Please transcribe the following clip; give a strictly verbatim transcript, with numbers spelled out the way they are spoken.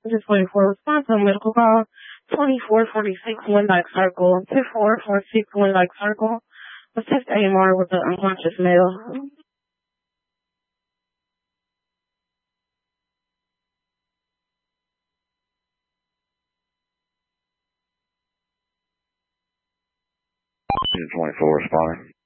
Just waiting for a response on medical call. twenty-four forty-six One Dyke Circle. twenty-four forty-six One Dyke Circle. Assist A M R with the unconscious male. twenty-four responding.